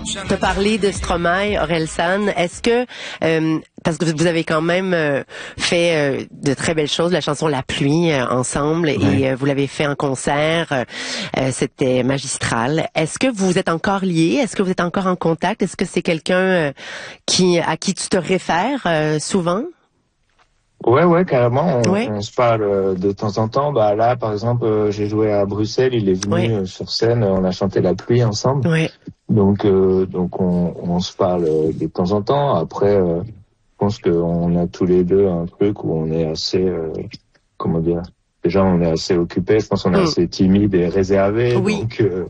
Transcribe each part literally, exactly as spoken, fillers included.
Tu as parlé de Stromae, Orelsan. Est-ce que, euh, parce que vous avez quand même euh, fait euh, de très belles choses, la chanson La Pluie euh, ensemble, ouais. et euh, vous l'avez fait en concert, euh, c'était magistral. Est-ce que vous êtes encore liés? Est-ce que vous êtes encore en contact? Est-ce que c'est quelqu'un euh, qui à qui tu te réfères euh, souvent? Ouais, ouais, carrément. On, ouais. on se parle euh, de temps en temps. Bah là, par exemple, euh, j'ai joué à Bruxelles. Il est venu ouais. euh, sur scène. On a chanté La Pluie ensemble. Ouais. Donc, euh, donc on, on se parle euh, de temps en temps. Après, euh, je pense qu'on a tous les deux un truc où on est assez, euh, comment dire. Déjà, on est assez occupés. Je pense qu'on est mm. assez timide et réservé. Oui. Donc, euh,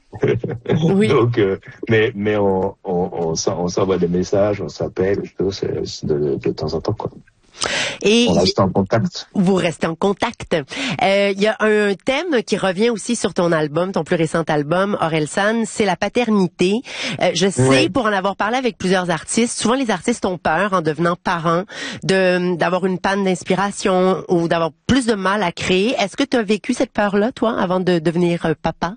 oui. donc, euh, mais mais on on on, on s'envoie des messages, on s'appelle, c'est de, de temps en temps quoi. Et on reste en contact. Vous restez en contact. Il euh, y a un thème qui revient aussi sur ton album, ton plus récent album, Orelsan, c'est la paternité. Euh, je sais, oui. pour en avoir parlé avec plusieurs artistes, souvent les artistes ont peur en devenant parents de d'avoir une panne d'inspiration ou d'avoir plus de mal à créer. Est-ce que tu as vécu cette peur-là, toi, avant de devenir euh, papa?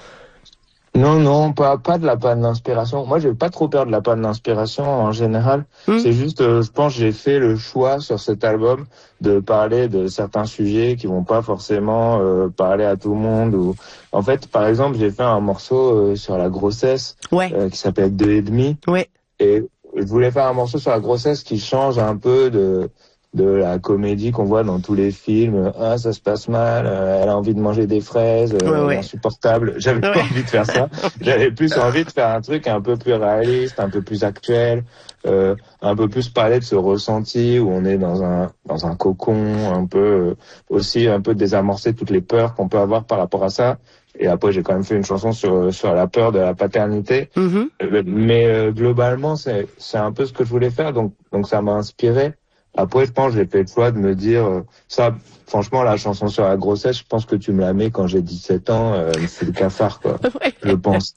Non, non, pas pas de la panne d'inspiration. Moi, j'ai pas trop peur de la panne d'inspiration en général. Mmh. C'est juste, euh, je pense, j'ai fait le choix sur cet album de parler de certains sujets qui vont pas forcément euh, parler à tout le monde. Ou en fait, par exemple, j'ai fait un morceau euh, sur la grossesse ouais. euh, qui s'appelle Deux et demi. Ouais. Et je voulais faire un morceau sur la grossesse qui change un peu de de la comédie qu'on voit dans tous les films. Ah, ça se passe mal, euh, elle a envie de manger des fraises, euh, ouais, ouais. insupportable. J'avais ouais. pas envie de faire ça. J'avais plus envie de faire un truc un peu plus réaliste, un peu plus actuel, euh, un peu plus parler de ce ressenti où on est dans un dans un cocon, un peu euh, aussi un peu désamorcer toutes les peurs qu'on peut avoir par rapport à ça. Et après, j'ai quand même fait une chanson sur sur la peur de la paternité. Mm-hmm. Euh, mais euh, globalement, c'est c'est un peu ce que je voulais faire, donc donc ça m'a inspiré. Après, je pense, j'ai fait le choix de me dire, euh, ça, franchement, la chanson sur la grossesse, je pense que tu me la mets quand j'ai dix-sept ans, euh, c'est le cafard, quoi. Ouais. Je pense.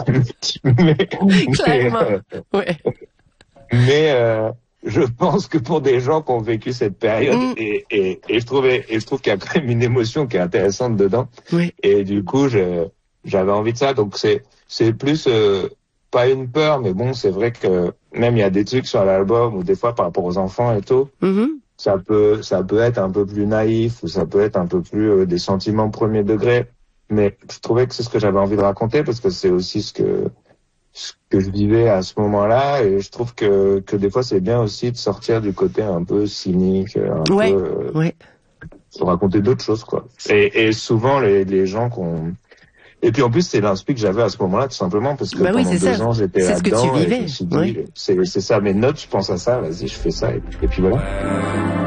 mais, Clairement. Mais, euh, ouais. mais euh, je pense que pour des gens qui ont vécu cette période, mm. et, et, et je trouvais, et je trouve qu'il y a quand même une émotion qui est intéressante dedans. Oui. Et du coup, je, j'avais envie de ça. Donc c'est, c'est plus, euh, pas une peur, mais bon, c'est vrai que même il y a des trucs sur l'album ou des fois par rapport aux enfants et tout, mm-hmm. ça peut, ça peut être un peu plus naïf ou ça peut être un peu plus euh, des sentiments premier degré. Mais je trouvais que c'est ce que j'avais envie de raconter parce que c'est aussi ce que ce que je vivais à ce moment-là et je trouve que que des fois c'est bien aussi de sortir du côté un peu cynique, un ouais, peu euh, ouais. de raconter d'autres choses quoi. Et, et souvent les les gens qu'on Et puis en plus, c'est l'inspi que j'avais à ce moment-là, tout simplement, parce que bah oui, pendant deux ça. ans, j'étais là-dedans. C'est ce que tu vivais. Et je me suis dit, oui. c'est, c'est ça mes notes, je pense à ça, vas-y, je fais ça, et, et puis voilà.